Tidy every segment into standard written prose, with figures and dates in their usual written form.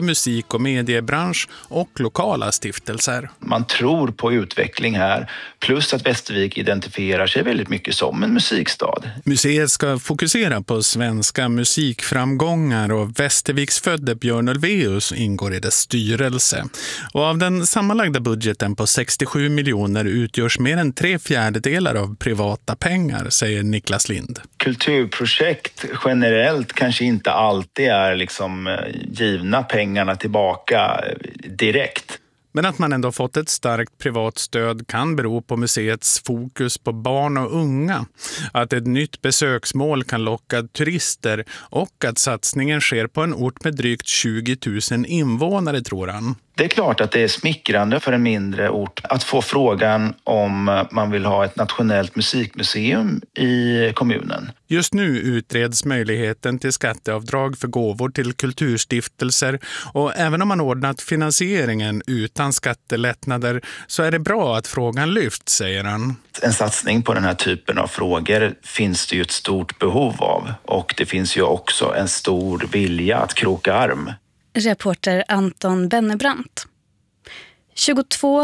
musik- och mediebransch och lokala stiftelser. Man tror på utveckling här, plus att Västervik identifierar sig väldigt mycket som en musikstad. Museet ska fokusera på svenska musikframgångar och Västerviksfödde Björn Ulvaeus ingår i dess styrelse. Och av den sammanlagda budgeten på 67 miljoner utgörs mer än 3/4 av privata pengar, säger Niklas Lind. Kulturprojekt generellt kanske inte alltid är liksom givna pengarna tillbaka direkt. Men att man ändå fått ett starkt privat stöd kan bero på museets fokus på barn och unga. Att ett nytt besöksmål kan locka turister och att satsningen sker på en ort med drygt 20 000 invånare, tror han. Det är klart att det är smickrande för en mindre ort att få frågan om man vill ha ett nationellt musikmuseum i kommunen. Just nu utreds möjligheten till skatteavdrag för gåvor till kulturstiftelser och även om man ordnat finansieringen utan skattelättnader så är det bra att frågan lyfts, säger han. En satsning på den här typen av frågor finns det ju ett stort behov av och det finns ju också en stor vilja att kroka arm. Reporter Anton Bennebrant. 22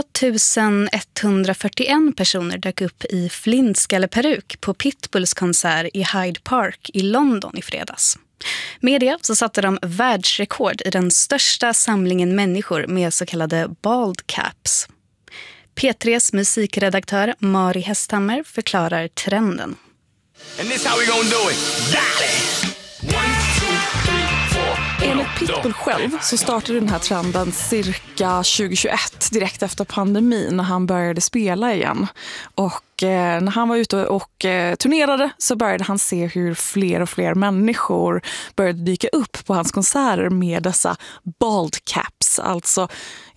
141 personer dök upp i flintskalleperuk på Pitbulls konsert i Hyde Park i London i fredags. Media så satte de världsrekord i den största samlingen människor med så kallade bald caps. P3s musikredaktör Mari Hästhammer förklarar trenden. And this how we gonna do it. Dale! 1, 2, 3, 4. Enligt Pitbull själv så startade den här trenden cirka 2021, direkt efter pandemin när han började spela igen. Och när han var ute och turnerade så började han se hur fler och fler människor började dyka upp på hans konserter med dessa bald caps. Alltså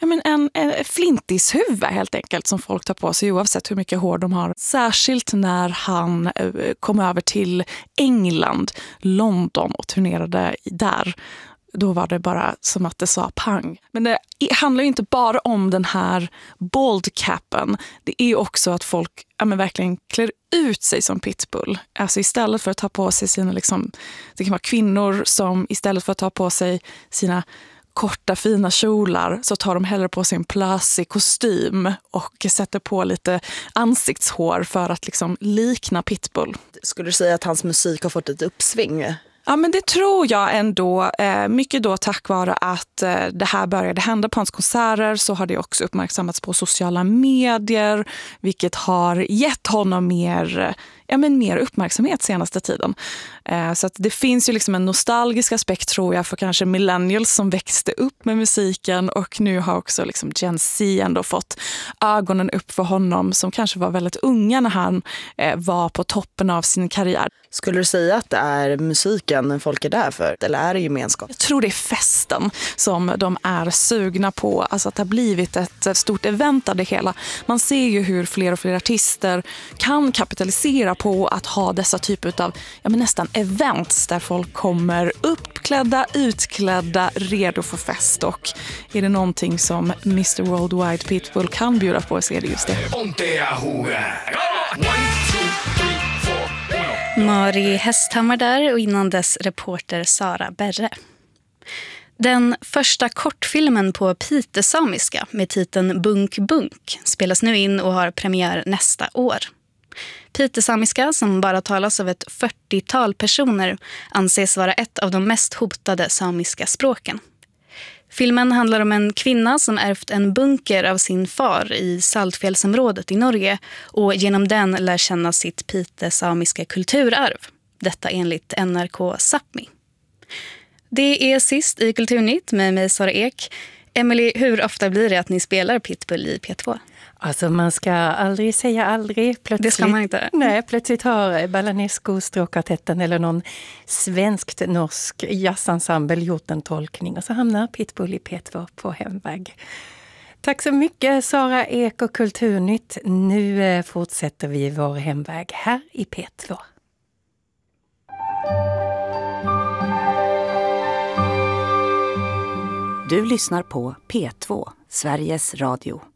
en flintishuvud helt enkelt som folk tar på sig oavsett hur mycket hår de har. Särskilt när han kom över till England, London och turnerade där. Då var det bara som att det sa pang. Men det handlar ju inte bara om den här bald capen. Det är också att folk verkligen klär ut sig som Pitbull. Alltså istället för att ta på sig sina, det kan vara kvinnor som istället för att ta på sig sina korta fina kjolar så tar de hellre på sig en plötsig kostym och sätter på lite ansiktshår för att likna Pitbull. Skulle du säga att hans musik har fått ett uppsving? Ja, men det tror jag ändå. Mycket då tack vare att det här började hända på hans konserter så har det också uppmärksammats på sociala medier, vilket har gett honom mer uppmärksamhet senaste tiden. Så att det finns ju en nostalgisk aspekt tror jag för kanske millennials som växte upp med musiken och nu har också Gen Z ändå fått ögonen upp för honom som kanske var väldigt unga när han var på toppen av sin karriär. Skulle du säga att det är musiken folk är där för eller är det gemenskap? Jag tror det är festen som de är sugna på, alltså att det har blivit ett stort event av det hela. Man ser ju hur fler och fler artister kan kapitalisera på att ha dessa typer av nästan events där folk kommer uppklädda, utklädda, redo för fest och är det någonting som Mr. Worldwide Pitbull kan bjuda på så är det just det. Mari Hästhammar där och innan dess reporter Sara Berre. Den första kortfilmen på pitesamiska med titeln Bunk Bunk spelas nu in och har premiär nästa år. Pitesamiska, som bara talas av ett 40-tal personer, anses vara ett av de mest hotade samiska språken. Filmen handlar om en kvinna som ärvt en bunker av sin far i Saltfjällsområdet i Norge och genom den lär känna sitt pitesamiska kulturarv. Detta enligt NRK Sápmi. Det är sist i Kulturnytt med mig Sara Ek. Emily, hur ofta blir det att ni spelar Pitbull i P2? Alltså man ska aldrig säga aldrig. Plötsligt, det ska man inte. Nej, plötsligt har Balanesco, Stråkartetten eller någon svenskt-norsk jazzensemble gjort en tolkning och så hamnar Pitbull i P2 på hemväg. Tack så mycket Sara Ek och Kulturnytt. Nu fortsätter vi vår hemväg här i P2. Du lyssnar på P2, Sveriges Radio.